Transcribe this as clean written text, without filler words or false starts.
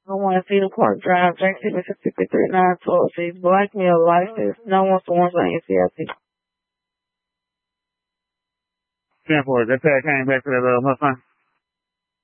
I want to see the Park Drive, Drake City, Mississippi 39206. She's blackmail license. No one's the ones on NCIC. 10-4, that tag came back to that Mustang.